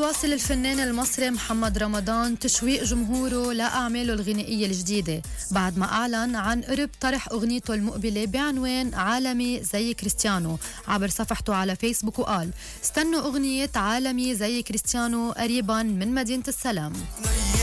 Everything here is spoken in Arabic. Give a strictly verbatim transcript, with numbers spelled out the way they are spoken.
بيواصل الفنان المصري محمد رمضان تشويق جمهوره لأعماله الغنائية الجديدة بعد ما أعلن عن قرب طرح أغنيته المقبلة بعنوان عالمي زي كريستيانو عبر صفحته على فيسبوك، وقال: استنوا أغنية عالمي زي كريستيانو قريبا من مدينة السلام.